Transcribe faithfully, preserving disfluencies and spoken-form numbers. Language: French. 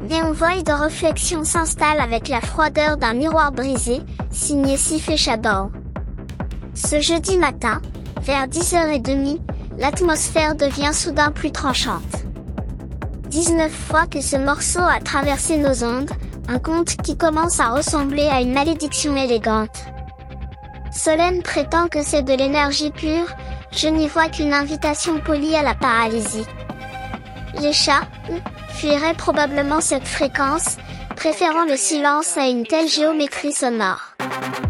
Néon Void de réflexion s'installe avec la froideur d'un miroir brisé, signé Sif et Shadow. Ce jeudi matin, vers dix heures trente, l'atmosphère devient soudain plus tranchante. dix-neuf fois que ce morceau a traversé nos ondes, un conte qui commence à ressembler à une malédiction élégante. Solène prétend que c'est de l'énergie pure, je n'y vois qu'une invitation polie à la paralysie. Les chats, eux, fuiraient probablement cette fréquence, préférant le silence à une telle géométrie sonore.